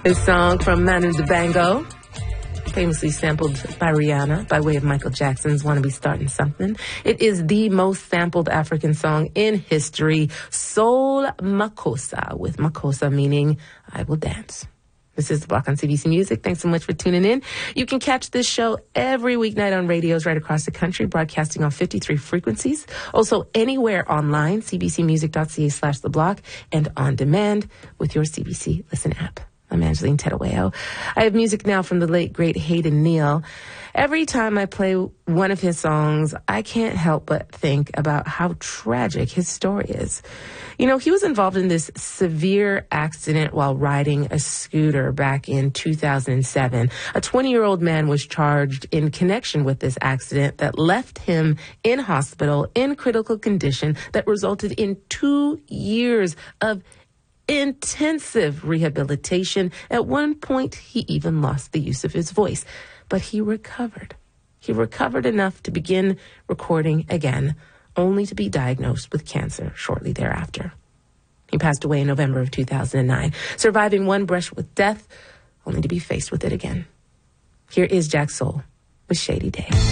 This song from Manu Dibango, famously sampled by Rihanna by way of Michael Jackson's Wanna Be Starting Something. It is the most sampled African song in history, Soul Makossa, with Makossa meaning I will dance. This is The Block on CBC Music. Thanks so much for tuning in. You can catch this show every weeknight on radios right across the country, broadcasting on 53 frequencies. Also anywhere online, cbcmusic.ca/The Block, and on demand with your CBC Listen app. I'm Angeline Tedaweo. I have music now from the late, great Hayden Neal. Every time I play one of his songs, I can't help but think about how tragic his story is. You know, he was involved in this severe accident while riding a scooter back in 2007. A 20-year-old man was charged in connection with this accident that left him in hospital in critical condition that resulted in 2 years of intensive rehabilitation. At one point, he even lost the use of his voice. But he recovered. He recovered enough to begin recording again, only to be diagnosed with cancer shortly thereafter. He passed away in November of 2009, surviving one brush with death, only to be faced with it again. Here is Jack Soul with Shady Day.